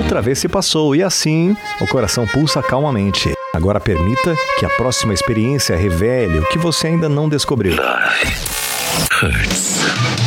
outra vez se passou e assim o coração pulsa calmamente. Agora permita que a próxima experiência revele o que você ainda não descobriu. Love hurts.